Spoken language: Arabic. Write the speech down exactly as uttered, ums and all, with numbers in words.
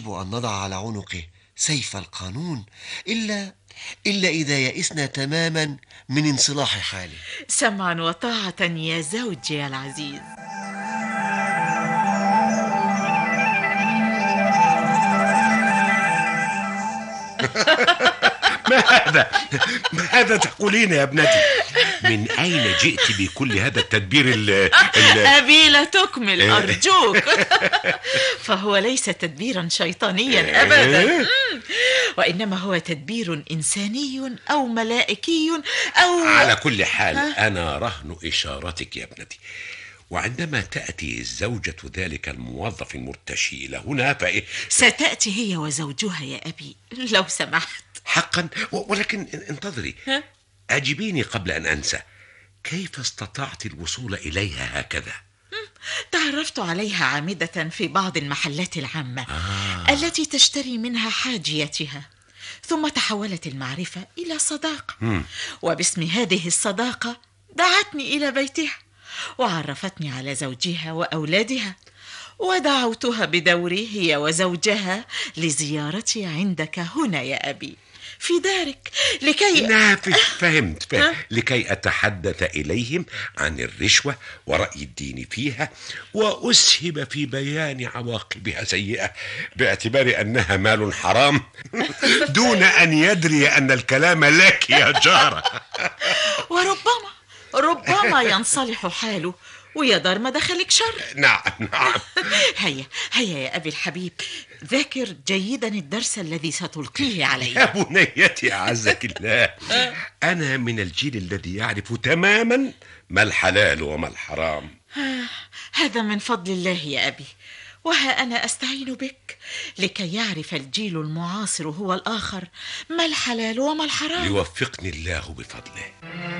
يجب أن نضع على عنقه سيف القانون، إلا إلا إذا يئسنا تماما من انصلاح حاله. سمعا وطاعة يا زوجي العزيز. ما هذا؟ ماذا تقولين يا ابنتي؟ من أين جئت بكل هذا التدبير ال ال أبي لا تكمل أرجوك. فهو ليس تدبيرا شيطانيا أبدا، وإنما هو تدبير إنساني أو ملائكي أو... على كل حال أنا رهن إشارتك يا ابنتي، وعندما تأتي زوجة ذلك الموظف المرتشي إلى هنا فإيه؟ ستأتي هي وزوجها يا أبي لو سمحت. حقا، ولكن انتظري، أجبيني قبل أن أنسى، كيف استطعت الوصول إليها هكذا؟ تعرفت عليها عامدة في بعض المحلات العامة آه. التي تشتري منها حاجيتها، ثم تحولت المعرفة إلى صداقة، م. وباسم هذه الصداقة دعتني إلى بيتها وعرفتني على زوجها وأولادها، ودعوتها بدوري هي وزوجها لزيارتي عندك هنا يا أبي في دارك، لكي نافذ فهمت, فهمت. لكي أتحدث إليهم عن الرشوة ورأي الدين فيها، وأسهب في بيان عواقبها سيئة باعتبار أنها مال حرام دون أن يدري أن الكلام لك يا جارة. وربما ربما ينصلح حاله ويدار ما دخلك شر. نعم نعم. هيا هيا يا أبي الحبيب، ذاكر جيدا الدرس الذي ستلقيه علي. يا بنيتي أعزك الله، أنا من الجيل الذي يعرف تماما ما الحلال وما الحرام. هذا من فضل الله يا أبي، وها أنا أستعين بك لكي يعرف الجيل المعاصر هو الآخر ما الحلال وما الحرام. يوفقني الله بفضله.